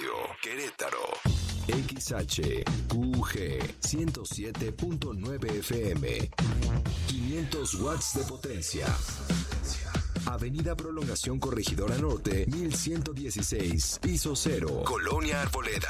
Radio, Querétaro. XHQG 107.9 FM. 500 watts de potencia. Avenida Prolongación Corregidora Norte, 1116, piso 0, Colonia Arboleda.